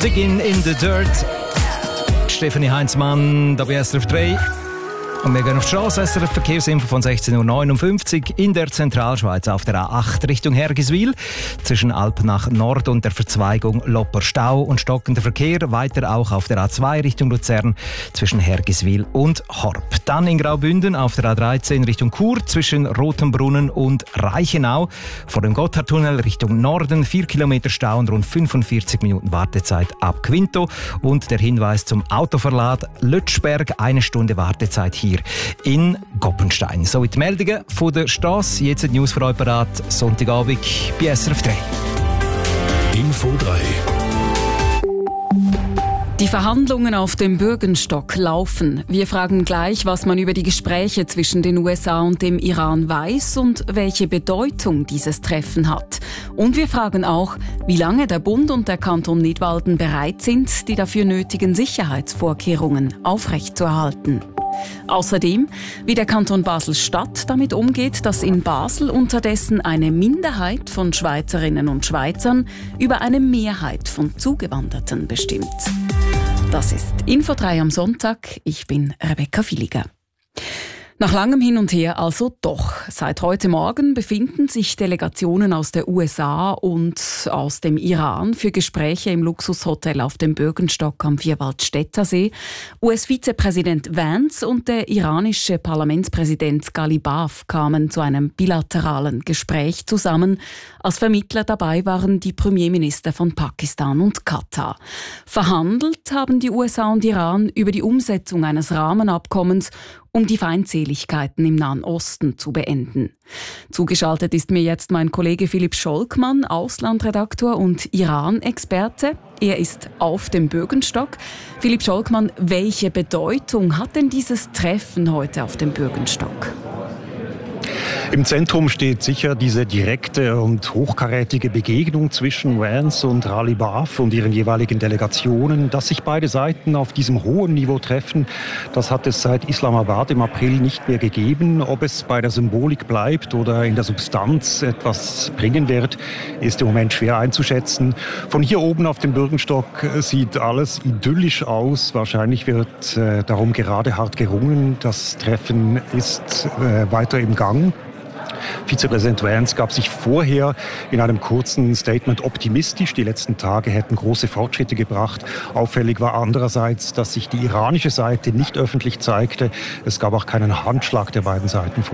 Digging in the Dirt. Stefanie Heinzmann, da bei SRF 3. Und wir gehen auf die Straße, SRF Verkehrsinfo von 16.59 Uhr in der Zentralschweiz auf der A8 Richtung Hergiswil. Zwischen Alp nach Nord und der Verzweigung Lopper Stau und stockender Verkehr. Weiter auch auf der A2 Richtung Luzern zwischen Hergiswil und Horb. Dann in Graubünden auf der A13 Richtung Chur zwischen Rotenbrunnen und Reichenau. Vor dem Gotthardtunnel Richtung Norden 4 Kilometer Stau und rund 45 Minuten Wartezeit ab Quinto. Und der Hinweis zum Autoverlad Lötschberg, 1 Stunde Wartezeit hier in Goppenstein. So die Meldungen von der Strasse. Jetzt die News für euch parat. Sonntagabend bei SRF 3. Info 3. Die Verhandlungen auf dem Bürgenstock laufen. Wir fragen gleich, was man über die Gespräche zwischen den USA und dem Iran weiß und welche Bedeutung dieses Treffen hat. Und wir fragen auch, wie lange der Bund und der Kanton Nidwalden bereit sind, die dafür nötigen Sicherheitsvorkehrungen aufrechtzuerhalten. Außerdem, wie der Kanton Basel-Stadt damit umgeht, dass in Basel unterdessen eine Minderheit von Schweizerinnen und Schweizern über eine Mehrheit von Zugewanderten bestimmt. Das ist Info 3 am Sonntag. Ich bin Rebecca Villiger. Nach langem Hin und Her also doch. Seit heute Morgen befinden sich Delegationen aus der USA und aus dem Iran für Gespräche im Luxushotel auf dem Bürgenstock am Vierwaldstättersee. US-Vizepräsident Vance und der iranische Parlamentspräsident Ghalibaf kamen zu einem bilateralen Gespräch zusammen. Als Vermittler dabei waren die Premierminister von Pakistan und Katar. Verhandelt haben die USA und Iran über die Umsetzung eines Rahmenabkommens, um die Feindseligkeiten im Nahen Osten zu beenden. Zugeschaltet ist mir jetzt mein Kollege Philipp Scholkmann, Auslandredaktor und Iran-Experte. Er ist auf dem Bürgenstock. Philipp Scholkmann, welche Bedeutung hat denn dieses Treffen heute auf dem Bürgenstock? Im Zentrum steht sicher diese direkte und hochkarätige Begegnung zwischen Vance und Ghalibaf und ihren jeweiligen Delegationen. Dass sich beide Seiten auf diesem hohen Niveau treffen, das hat es seit Islamabad im April nicht mehr gegeben. Ob es bei der Symbolik bleibt oder in der Substanz etwas bringen wird, ist im Moment schwer einzuschätzen. Von hier oben auf dem Bürgenstock sieht alles idyllisch aus. Wahrscheinlich wird darum gerade hart gerungen. Das Treffen ist weiter im Gang. Vizepräsident Vance gab sich vorher in einem kurzen Statement optimistisch. Die letzten Tage hätten große Fortschritte gebracht. Auffällig war andererseits, dass sich die iranische Seite nicht öffentlich zeigte. Es gab auch keinen Handschlag der beiden Seiten vor.